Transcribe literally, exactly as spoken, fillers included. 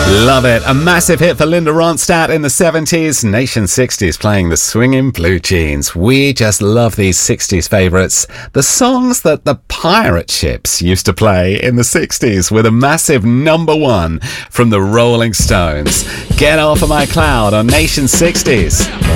Love it. A massive hit for Linda Ronstadt in the seventies. Nation sixties playing the swinging blue jeans. We just love these sixties favourites. The songs that the pirate ships used to play in the sixties with a massive number one from the Rolling Stones. Get Off of My Cloud on Nation sixties.